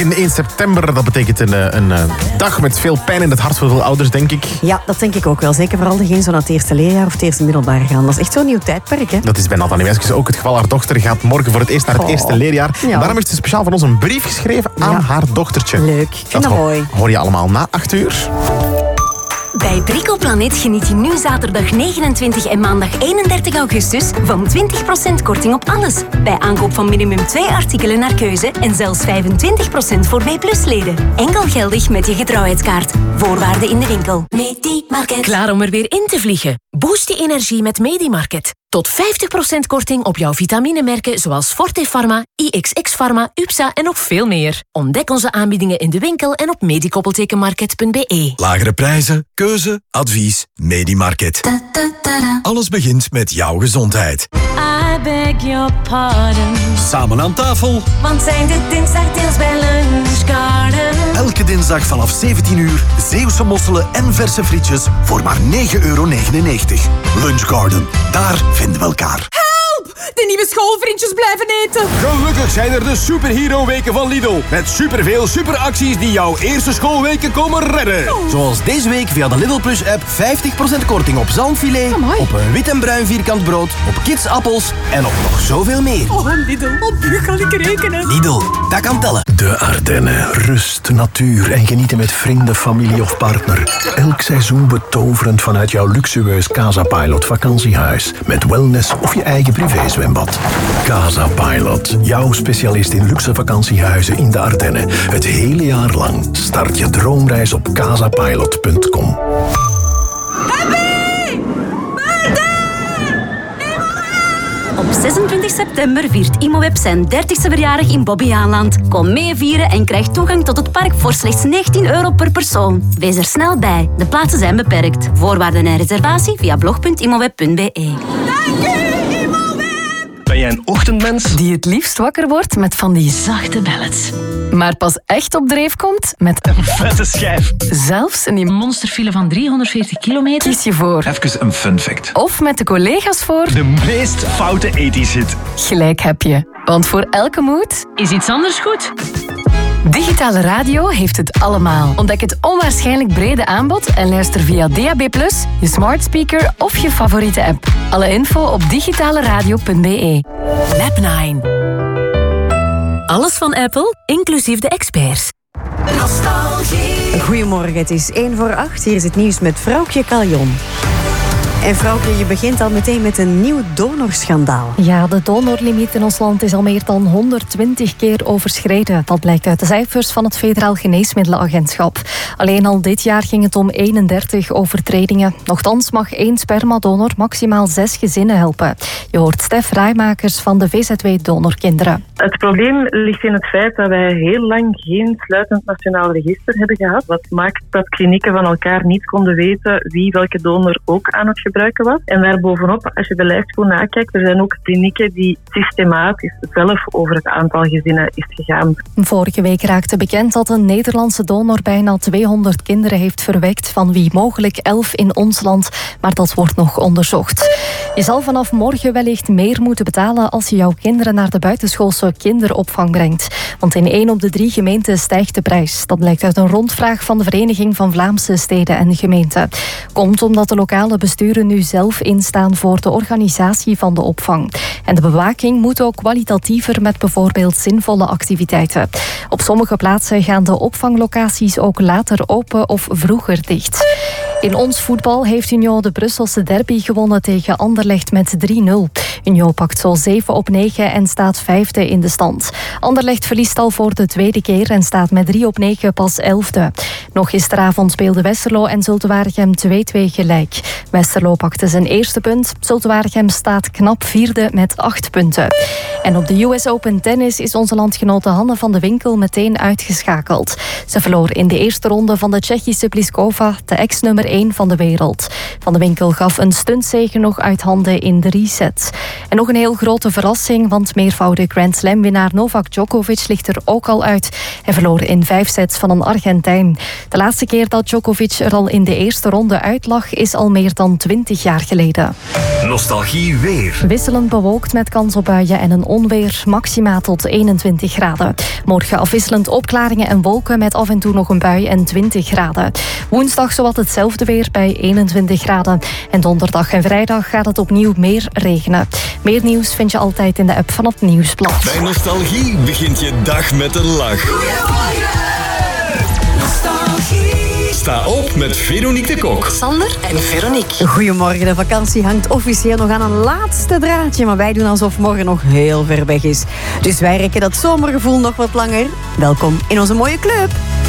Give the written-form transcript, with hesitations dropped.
Morgen 1 september, dat betekent een dag met veel pijn in het hart voor veel ouders, denk ik. Ja, dat denk ik ook wel. Zeker vooral degenen zo naar het eerste leerjaar of het eerste middelbaar gaan. Dat is echt zo'n nieuw tijdperk, hè? Dat is bij Nathalie Weskes ook het geval. Haar dochter gaat morgen voor het eerst naar het eerste leerjaar. Ja. En daarom heeft ze speciaal van ons een brief geschreven aan haar dochtertje. Leuk, ik vind dat mooi. Hoor je allemaal na 8 uur. Bij Brico Planet geniet je nu zaterdag 29 en maandag 31 augustus van 20% korting op alles. Bij aankoop van minimum 2 artikelen naar keuze en zelfs 25% voor B+-leden. Enkel geldig met je getrouwheidskaart. Voorwaarden in de winkel. Medimarket. Klaar om er weer in te vliegen? Boost je energie met Medimarket. Tot 50% korting op jouw vitaminemerken zoals Forte Pharma, IXX Pharma, UPSA en nog veel meer. Ontdek onze aanbiedingen in de winkel en op medikoppeltekenmarket.be. Lagere prijzen, keuze, advies, Medimarket. Alles begint met jouw gezondheid. I beg your pardon. Samen aan tafel. Want zijn dit dinsdagdeals bij Lunch Garden. Elke dinsdag vanaf 17 uur Zeeuwse mosselen en verse frietjes voor maar €9,99. Lunch Garden, daar vinden we elkaar. De nieuwe schoolvriendjes blijven eten. Gelukkig zijn er de Superhero-weken van Lidl. Met superveel superacties die jouw eerste schoolweken komen redden. Zoals deze week via de Lidl Plus-app 50% korting op zalmfilet, op een wit en bruin vierkant brood, op kidsappels en op nog zoveel meer. Oh, Lidl, op u kan ik rekenen. Lidl, dat kan tellen. De Ardennen. Rust, natuur en genieten met vrienden, familie of partner. Elk seizoen betoverend vanuit jouw luxueus Casa Pilot vakantiehuis. Met wellness of je eigen privézwembad. Casa Pilot, jouw specialist in luxe vakantiehuizen in de Ardennen. Het hele jaar lang. Start je droomreis op casapilot.com. Op 26 september viert Imoweb zijn 30ste verjaardag in Bobbejaanland. Kom mee vieren en krijg toegang tot het park voor slechts €19 per persoon. Wees er snel bij. De plaatsen zijn beperkt. Voorwaarden en reservatie via blog.imoweb.be. Ben jij een ochtendmens? Die het liefst wakker wordt met van die zachte ballads. Maar pas echt op dreef komt met een vette schijf. Zelfs in die monsterfile van 340 kilometer. Kies je voor. Even een fun fact. Of met de collega's voor. De meest foute 80s hit. Gelijk heb je. Want voor elke mood is iets anders goed. Digitale radio heeft het allemaal. Ontdek het onwaarschijnlijk brede aanbod en luister via DAB+, je smart speaker of je favoriete app. Alle info op digitaleradio.be. Map9. Alles van Apple, inclusief de experts. Nostalgie. Goedemorgen, het is 7:45. Hier is het nieuws met Vrouwtje Caljon. En Vrouwtje, je begint al meteen met een nieuw donorschandaal. Ja, de donorlimiet in ons land is al meer dan 120 keer overschreden. Dat blijkt uit de cijfers van het Federaal Geneesmiddelenagentschap. Alleen al dit jaar ging het om 31 overtredingen. Nochtans mag 1 spermadonor maximaal 6 gezinnen helpen. Je hoort Stef Rijmakers van de VZW Donorkinderen. Het probleem ligt in het feit dat wij heel lang geen sluitend nationaal register hebben gehad. Wat maakt dat klinieken van elkaar niet konden weten wie welke donor ook aan het gebruiken was. En daarbovenop, als je de lijst goed nakijkt, er zijn ook klinieken die systematisch zelf over het aantal gezinnen is gegaan. Vorige week raakte bekend dat een Nederlandse donor bijna 200 kinderen heeft verwekt, van wie mogelijk 11 in ons land. Maar dat wordt nog onderzocht. Je zal vanaf morgen wellicht meer moeten betalen als je jouw kinderen naar de buitenschoolse kinderopvang brengt. Want in 1 op de 3 gemeenten stijgt de prijs. Dat blijkt uit een rondvraag van de Vereniging van Vlaamse Steden en Gemeenten. Komt omdat de lokale besturen nu zelf instaan voor de organisatie van de opvang. En de bewaking moet ook kwalitatiever met bijvoorbeeld zinvolle activiteiten. Op sommige plaatsen gaan de opvanglocaties ook later open of vroeger dicht. In ons voetbal heeft Union de Brusselse derby gewonnen tegen Anderlecht met 3-0. Union pakt zo 7 op 9 en staat 5e in de stand. Anderlecht verliest al voor de 2e keer en staat met 3 op 9 pas 11e. Nog gisteravond speelden Westerlo en Zulte Waregem 2-2 gelijk. Westerlo pakte zijn eerste punt. Zulte Waregem staat knap 4e met 8 punten. En op de US Open Tennis is onze landgenote Hanne van de Winkel meteen uitgeschakeld. Ze verloor in de eerste ronde van de Tsjechische Pliskova, de ex-nummer 1 van de wereld. Van de Winkel gaf een stuntzege nog uit handen in 3 sets. En nog een heel grote verrassing, want meervoudig Grand Slam-winnaar Novak Djokovic ligt er ook al uit. Hij verloor in 5 sets van een Argentijn. De laatste keer dat Djokovic er al in de eerste ronde uit lag is al meer dan 20 jaar geleden. Nostalgie weer. Wisselend bewolkt met kans op buien en een onweer, maxima tot 21 graden. Morgen afwisselend opklaringen en wolken met af en toe nog een bui en 20 graden. Woensdag zowat hetzelfde weer bij 21 graden. En donderdag en vrijdag gaat het opnieuw meer regenen. Meer nieuws vind je altijd in de app van het Nieuwsblad. Bij Nostalgie begint je dag met een lach. Sta op met Veronique de Kok. Sander en Veronique. Goedemorgen, de vakantie hangt officieel nog aan een laatste draadje, maar wij doen alsof morgen nog heel ver weg is. Dus wij rekken dat zomergevoel nog wat langer. Welkom in onze mooie club.